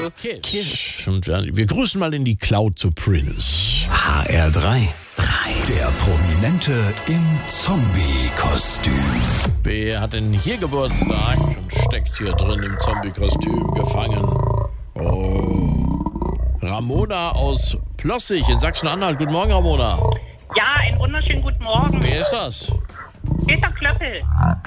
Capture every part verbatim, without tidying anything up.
Kill. Kill. Kill. Und wir grüßen mal in die Cloud zu Prince. H R drei. Der Prominente im Zombie-Kostüm. Wer hat denn hier Geburtstag und steckt hier drin im Zombie-Kostüm gefangen? Oh. Ramona aus Plossig in Sachsen-Anhalt. Guten Morgen, Ramona. Ja, einen wunderschönen guten Morgen. Wer ist das? Peter Klöppel.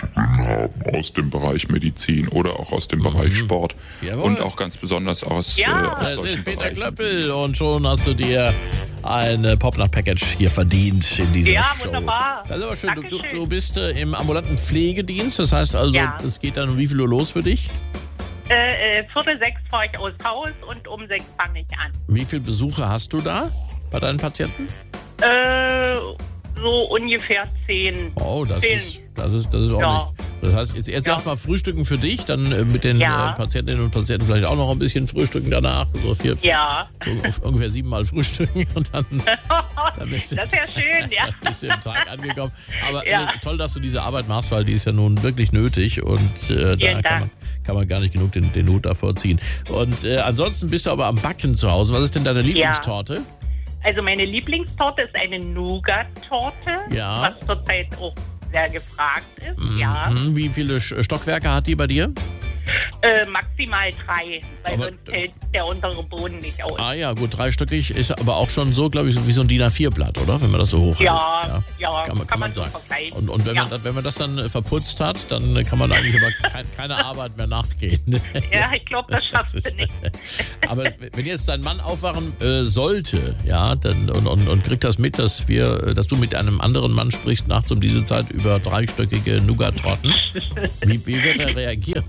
Aus dem Bereich Medizin oder auch aus dem Bereich Sport. Jawohl. Und auch ganz besonders aus, Ja. äh, aus Das solchen ist Peter Bereichen. Klöppel und schon hast du dir ein Popnacht-Package hier verdient in dieser Ja, Show. wunderbar. Das ist aber schön. Du, du, Dankeschön. du bist äh, im ambulanten Pflegedienst, das heißt also, Ja. es geht dann um wie viel Uhr los für dich? Äh, äh, Viertel sechs fahre ich aus Haus und um sechs fange ich an. Wie viele Besuche hast du da bei deinen Patienten? Äh, so ungefähr zehn. Oh, das Zehn. ist, das ist, das ist Ja. ordentlich. Das heißt, jetzt, jetzt Ja. erstmal frühstücken für dich, dann äh, mit den Ja. äh, Patientinnen und Patienten vielleicht auch noch ein bisschen frühstücken danach. So vier, Ja. so ungef- ungefähr siebenmal frühstücken und dann, dann bist du, Das wäre schön, ja. bist du im Tag angekommen. Aber Ja. äh, toll, dass du diese Arbeit machst, weil die ist ja nun wirklich nötig und äh, da Vielen kann Dank. man, kann man gar nicht genug den, den Hut davor ziehen. Und äh, ansonsten bist du aber am Backen zu Hause. Was ist denn deine Lieblingstorte? Also meine Lieblingstorte ist eine Nougat-Torte, Ja. was zurzeit auch sehr gefragt ist. Ja. Mhm. Wie viele Sch- Stockwerke hat die bei dir? Äh, maximal drei, weil Aber- sonst hält der untere Boden nicht aus. Ah ja, gut, dreistöckig ist aber auch schon so, glaube ich, so wie so ein D I N A vier Blatt, oder? Wenn man das so hoch Ja, ja, kann man, kann man so sagen. vergleichen. Und, und wenn, Ja. man, das- wenn man das dann äh, verputzt hat, dann äh, kann man eigentlich aber kein, keine Arbeit mehr nachgehen. Ja, ich glaube, das schaffst Das du ist- nicht. Aber wenn jetzt dein Mann aufwachen äh, sollte, ja, dann, und, und, und kriegt das mit, dass wir, äh, dass du mit einem anderen Mann sprichst nachts um diese Zeit über dreistöckige Nougat-Torten, wie, wie wird er reagieren?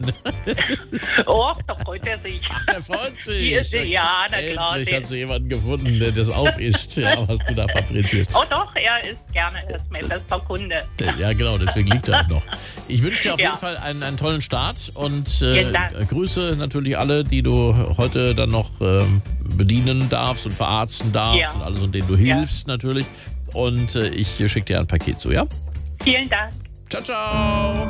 Oh, da freut er sich. Er freut sich. Wie ist sie? Ja, na klar. Endlich der- hast du jemanden gefunden, der das aufisst, ja, was du da fabrizierst. Oh doch, er ist gerne, er ist mein bester Kunde. Ja, genau, deswegen liegt er auch noch. Ich wünsche dir auf Ja. jeden Fall einen, einen tollen Start und äh, Vielen Dank. grüße natürlich alle, die du heute dann noch ähm, bedienen darfst und verarzten darfst Ja. und alles, und denen du Ja. hilfst natürlich. Und äh, ich schicke dir ein Paket zu, ja? Vielen Dank. Ciao, ciao!